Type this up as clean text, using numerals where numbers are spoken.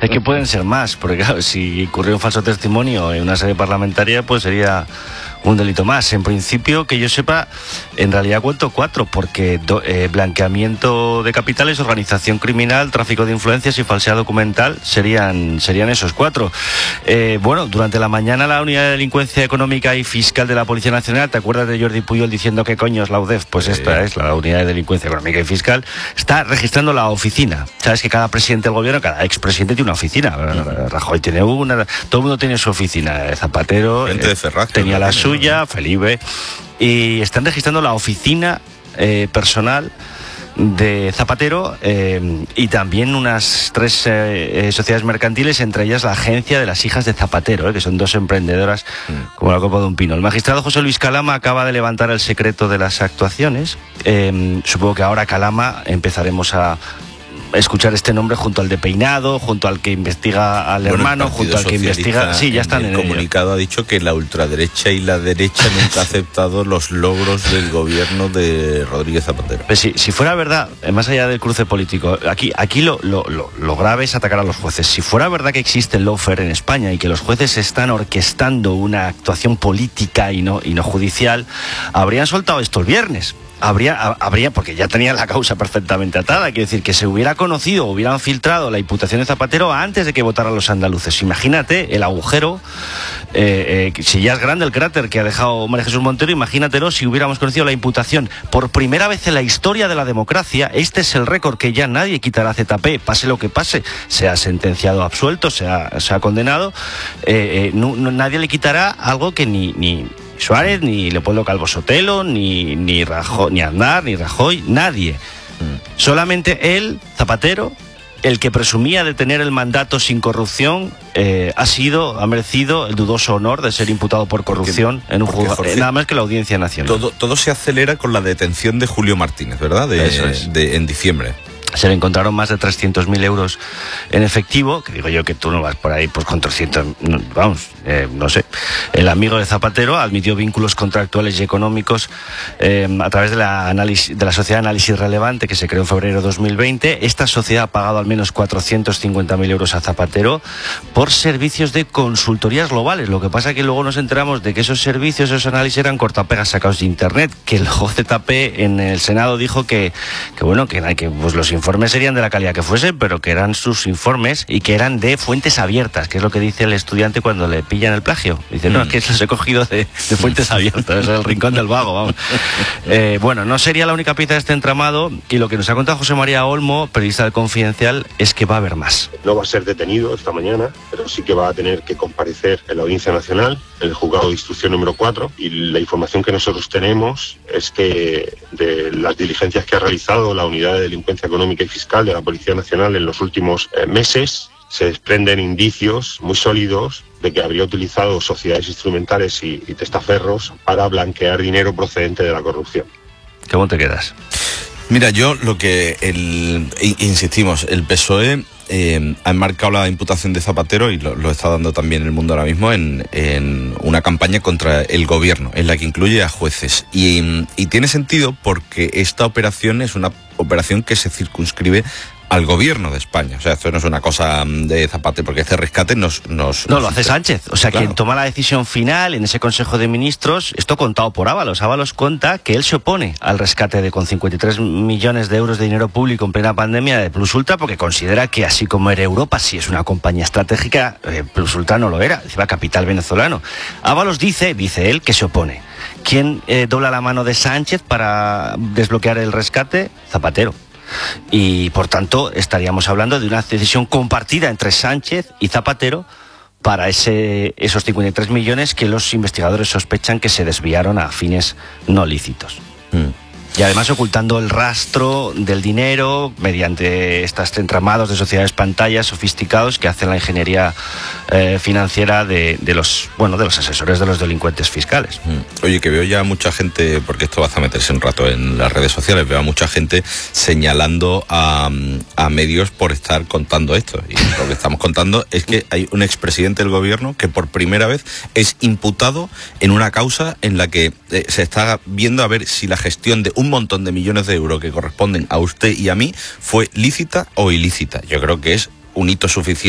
Es que pueden ser más, porque claro, si ocurrió un falso testimonio en una sede parlamentaria, pues sería un delito más. En principio, que yo sepa, en realidad cuento 4, porque blanqueamiento de capitales, organización criminal, tráfico de influencias y falsedad documental serían esos 4. Bueno, durante la mañana la Unidad de Delincuencia Económica y Fiscal de la Policía Nacional, ¿te acuerdas de Jordi Puyol diciendo qué coño es la UDEF? Pues esta es la Unidad de Delincuencia Económica y Fiscal. Está registrando la oficina. Sabes que cada presidente del gobierno, cada expresidente tiene una oficina. Rajoy tiene una, todo el mundo tiene su oficina. Zapatero tenía la suya, Felipe, y están registrando la oficina personal de Zapatero y también unas 3 sociedades mercantiles, entre ellas la agencia de las hijas de Zapatero, que son 2 emprendedoras como la copa de un pino. El magistrado José Luis Calama acaba de levantar el secreto de las actuaciones. Supongo que ahora, Calama, empezaremos a escuchar este nombre junto al de Peinado, junto al que investiga al hermano, junto al que investiga... Sí, ya están en el comunicado. Ha dicho que la ultraderecha y la derecha nunca ha aceptado los logros del gobierno de Rodríguez Zapatero. Pues sí, si fuera verdad, más allá del cruce político, aquí lo grave es atacar a los jueces. Si fuera verdad que existe el lawfare en España y que los jueces están orquestando una actuación política y no judicial, habrían soltado esto el viernes. Habría, porque ya tenían la causa perfectamente atada. Quiero decir, que se hubiera conocido, hubieran filtrado la imputación de Zapatero antes de que votaran los andaluces. Imagínate el agujero, si ya es grande el cráter que ha dejado María Jesús Montero, imagínatelo si hubiéramos conocido la imputación. Por primera vez en la historia de la democracia, este es el récord que ya nadie quitará a ZP, pase lo que pase, sea sentenciado, absuelto, sea condenado, nadie le quitará algo que ni Suárez, ni Leopoldo Calvo Sotelo, ni Rajoy, ni Aznar, ni Rajoy, nadie. Solamente él, Zapatero, el que presumía de tener el mandato sin corrupción, ha merecido el dudoso honor de ser imputado por corrupción en un juzgado, nada más que la Audiencia Nacional. Todo se acelera con la detención de Julio Martínez, ¿verdad? En diciembre. Se le encontraron más de 300.000 euros en efectivo, que digo yo que tú no vas por ahí pues con 300, vamos, no sé. El amigo de Zapatero admitió vínculos contractuales y económicos a través de la Sociedad de Análisis Relevante, que se creó en febrero de 2020. Esta sociedad ha pagado al menos 450.000 euros a Zapatero por servicios de consultorías globales. Lo que pasa es que luego nos enteramos de que esos servicios, esos análisis eran cortapegas sacados de internet, que el ZP en el Senado dijo que pues los informes serían de la calidad que fuesen, pero que eran sus informes y que eran de fuentes abiertas, que es lo que dice el estudiante cuando le pillan el plagio. Dice, no, es que los he cogido de fuentes abiertas, es el rincón del vago, vamos. Bueno, no sería la única pieza de este entramado, y lo que nos ha contado José María Olmo, periodista del Confidencial, es que va a haber más. No va a ser detenido esta mañana, pero sí que va a tener que comparecer en la Audiencia Nacional, en el juzgado de instrucción número 4, y la información que nosotros tenemos es que de las diligencias que ha realizado la Unidad de Delincuencia Económica y Fiscal de la Policía Nacional en los últimos meses, se desprenden indicios muy sólidos de que habría utilizado sociedades instrumentales y testaferros para blanquear dinero procedente de la corrupción. ¿Cómo te quedas? Mira, yo lo que insistimos, el PSOE ha enmarcado la imputación de Zapatero, y lo está dando también el mundo ahora mismo, en una campaña contra el gobierno, en la que incluye a jueces. Y tiene sentido porque esta operación es una operación que se circunscribe al gobierno de España. O sea, esto no es una cosa de Zapatero, porque este rescate no, lo hace Sánchez. O sea, claro, quien toma la decisión final en ese Consejo de Ministros, esto contado por Ábalos. Ábalos cuenta que él se opone al rescate con 53 millones de euros de dinero público en plena pandemia de Plus Ultra, porque considera que así como era Europa, si es una compañía estratégica, Plus Ultra no lo era, encima capital venezolano. Ábalos dice él, que se opone. ¿Quién dobla la mano de Sánchez para desbloquear el rescate? Zapatero. Y por tanto estaríamos hablando de una decisión compartida entre Sánchez y Zapatero para esos 53 millones que los investigadores sospechan que se desviaron a fines no lícitos. Y además ocultando el rastro del dinero mediante estos entramados de sociedades pantallas sofisticados que hacen la ingeniería financiera de los asesores de los delincuentes fiscales. Oye, que veo ya mucha gente, porque esto va a meterse un rato en las redes sociales, veo a mucha gente señalando a medios por estar contando esto. Y lo que estamos contando es que hay un expresidente del gobierno que por primera vez es imputado en una causa en la que se está viendo a ver si la gestión de un montón de millones de euros que corresponden a usted y a mí fue lícita o ilícita. Yo creo que es un hito suficiente